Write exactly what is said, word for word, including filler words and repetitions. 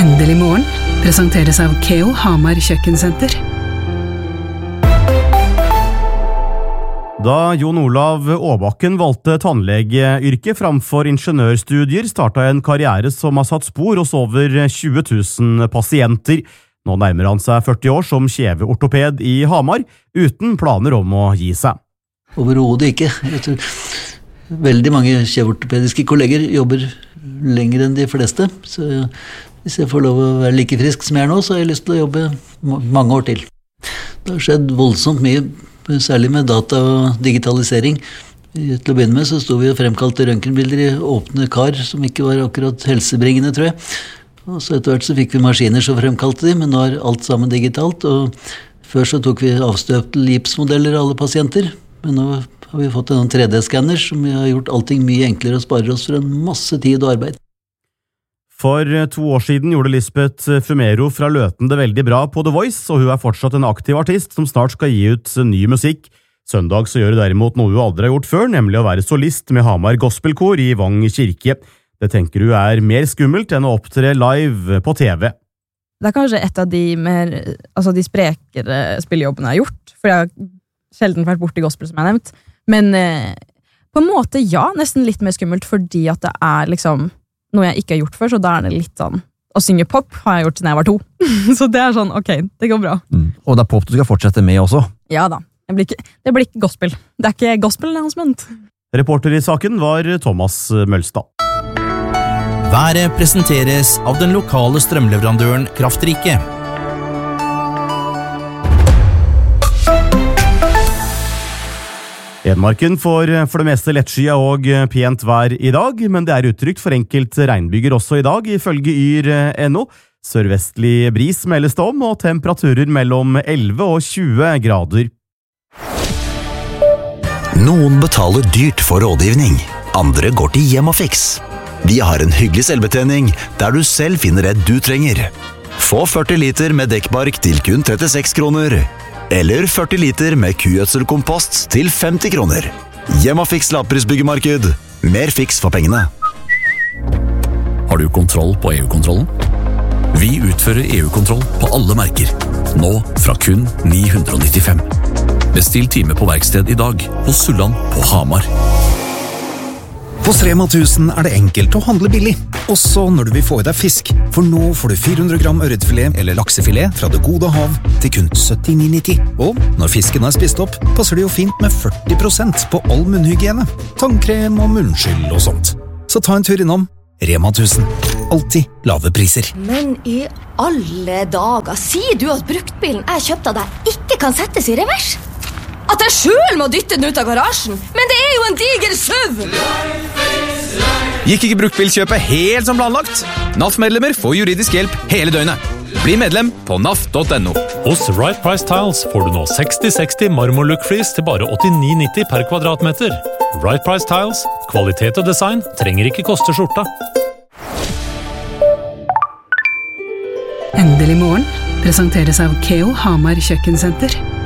Endelig morgen presenteres av Keo Hamar Kjøkkensenter. Da Jon Olav Åbakken valgte tannlegeyrket framfor ingeniørstudier, startet en karriere som har satt spor hos over tjue tusen pasienter. Nå nærmer han seg førti år som kjeveortoped i Hamar, uten planer om å gi seg. Overhodet ikke. Jeg tror veldig mange kjeveortopediske kolleger jobber lenger enn de fleste, så hvis jeg får lov å være like frisk som jeg er nå, så har jeg lyst til å jobbe mange år til. Det har skjedd voldsomt mye, særlig med data og digitalisering. Til å begynne med så sto vi og fremkalte røntgenbilder i åpne kar, som ikke var akkurat helsebringende, tror jeg. Og så etter hvert så fikk vi maskiner som fremkalte de, men nå er alt sammen digitalt, og før så tok vi avstøpte gipsmodeller av alle pasienter, men nå har vi fått en tre D-skanner som har gjort allting mye enklere og sparer oss for en masse tid og arbeid. For to år siden gjorde Lisbeth Fumero fra Løten det veldig bra på The Voice, og hun er fortsatt en aktiv artist som snart skal gi ut ny musikk. Søndag så gjør hun derimot noe hun aldri har gjort før, nemlig å være solist med Hamar Gospelkor i Vang kirke. Det tenker hun er mer skummelt enn å opptre live på T V. Det er kanskje et av de mer, altså de sprekere spillejobbene jeg har gjort, for jeg har sjelden vært borte i gospel som jeg har nevnt. Men eh, på en måte ja, nesten litt mer skummelt, fordi at det er liksom noe jeg ikke har gjort før, så da er det litt sånn, å synge pop har jeg gjort siden jeg var to. Så det er sånn, ok, det går bra. Mm. Og det er pop du skal fortsette med også? Ja da, det blir ikke, det blir ikke gospel. Det er ikke gospel-announcement. Reporter i saken var Thomas Mølstad. Været presenteres av den lokale strømleverandøren Kraftrike. Hedmarken får for det meste lettskyet og pent vær i dag, men det er uttrykt for enkelt regnbyger også i dag, ifølge yr punktum no. Sørvestlig bris meldes det om, og temperaturer mellom elleve og tjue grader. Noen betaler dyrt for rådgivning, andre går til Hjemmafix. Vi har en hyggelig selvbetjening der du selv finner det du trenger. Få førti liter med dekkbark til kun trettiseks kroner. Eller førti liter med kugjødselkompost til femti kroner. Hjemmafix lavprisbyggemarked. Mer fiks for pengene. Har du kontroll på E U-kontrollen? Vi utfører E U-kontroll på alle merker. Nå fra kun ni hundre nittifem. Bestill time på verksted i dag hos Sulland på Hamar. Hos Rema tusen er det enkelt å handle billig, også når du vil få i deg fisk. For nå får du fire hundre gram ørretfilet eller laksefilet fra det gode hav til kun syttini nitti. Og når fisken er spist opp, passer det jo fint med førti prosent på all munnhygiene, tannkrem og munnskyld og sånt. Så ta en tur innom Rema tusen. Alltid lave priser. Men i alle dager, sier du at bruktbilen jeg kjøpte av deg ikke kan settes i revers? At jeg selv må dytte den ut av garasjen? Men det er jo en diger søv! Gikk ikke bruktbilkjøpet helt som planlagt? N A F-medlemmer får juridisk hjelp hele døgnet. Bli medlem på N A F punktum no. Hos Right Price Tiles får du nå seksti seksti marmorlook-flis til bare åttini nitti per kvadratmeter. Right Price Tiles, kvalitet og design trenger ikke koste skjorta. Endelig morgen presenteres av Keo Hamar Kjøkkensenter.